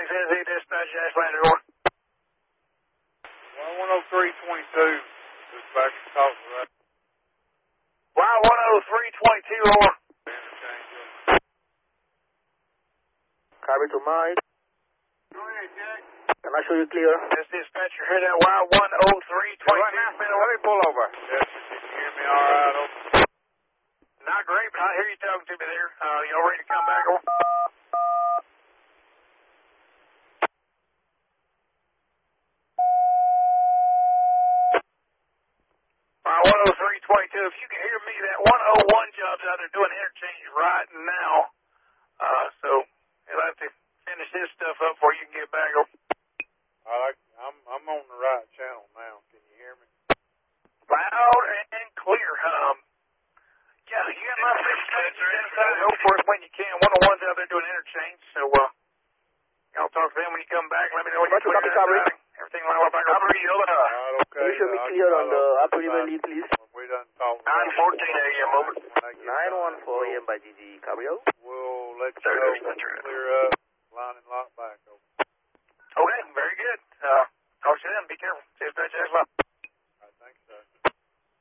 6NZ dispatch, Ashland, over. 103.22. Dispatch, talk to that. Wow, 103.22, over. Copy to mine. Go ahead, Jack. Can I show you clear? This dispatcher here, that wow, 103.22. Let me pull over. Yes, can you hear me all right? Over. Not great, but I hear you talking to me there. Y'all ready to come back, over? Wow, 103.22. If you can hear me, that 101 job's out there doing interchange right now. So you'll have to finish this stuff up before you can get back, over. I'm on the right channel now. Can you hear me? Loud and clear. Yeah, you got my dispatch. Go for it when you can. 101's out there doing interchange, so y'all talk to them when you come back. Let me know when you're clear. Everything lined up back over to you. Okay. Can you show me clear on the upper river lead, please? We done talked. 9:14 a.m. over. 914 a.m. by GG Cabrio. We'll let you know when we clear up. Line and lock back over. Okay, very good. Talk to you then. Be careful. Dispatch, as well.